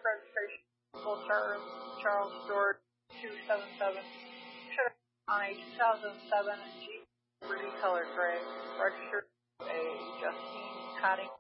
registration, full Charles George 277. On a 2007 Jeep 3D color gray, registered a Justine Paddington.